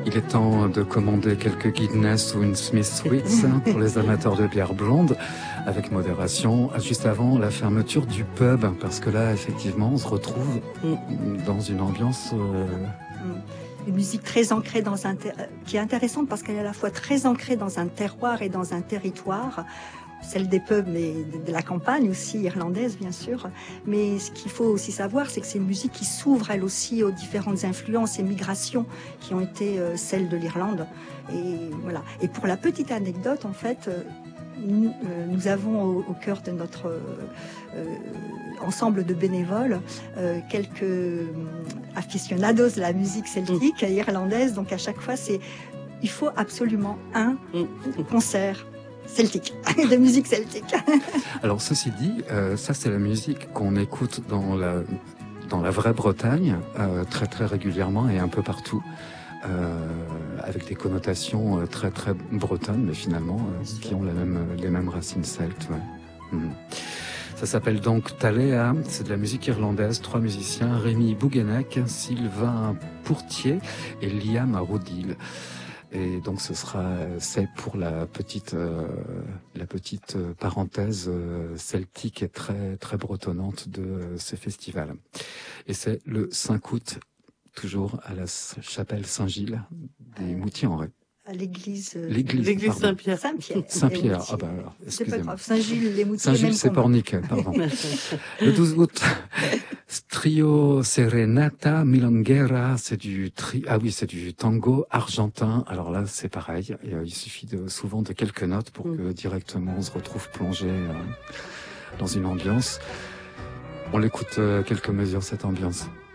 Il est temps de commander quelques Guinness ou une Smith Sweets pour les amateurs de bière blonde, avec modération, juste avant la fermeture du pub, parce que là, effectivement, on se retrouve dans une ambiance... Une musique très ancrée dans qui est intéressante parce qu'elle est à la fois très ancrée dans un terroir et dans un territoire, celle des pubs mais de la campagne aussi irlandaise bien sûr. Mais ce qu'il faut aussi savoir, c'est que c'est une musique qui s'ouvre elle aussi aux différentes influences et migrations qui ont été celles de l'Irlande. Et voilà. Et pour la petite anecdote, en fait, nous avons au cœur de notre ensemble de bénévoles quelques aficionados de la musique celtique irlandaise. Donc à chaque fois, il faut absolument un concert celtique, de musique celtique. Alors ceci dit, ça c'est la musique qu'on écoute dans la vraie Bretagne très très régulièrement et un peu partout. Avec des connotations très très bretonnes, mais finalement qui ont les mêmes racines celtes. Ouais. Ça s'appelle donc Taléa, c'est de la musique irlandaise, 3 musiciens, Rémi Bouguenec, Sylvain Pourtier et Liam Aroudil. Et donc c'est pour la petite parenthèse celtique et très très bretonnante de ce festival. Et c'est le 5 août. Toujours à la chapelle Saint-Gilles des Moutiers-en-Ré. À l'église Saint-Pierre. Saint-Pierre, ah bah alors, excusez-moi. C'est pas grave, Saint-Gilles, les Moutiers. Saint-Gilles, c'est Pornic, pardon. Le 12 août, Trio Serenata Milonguera, c'est du tango argentin. Alors là, c'est pareil, il suffit souvent de quelques notes pour que directement on se retrouve plongé dans une ambiance. On l'écoute quelques mesures, cette ambiance.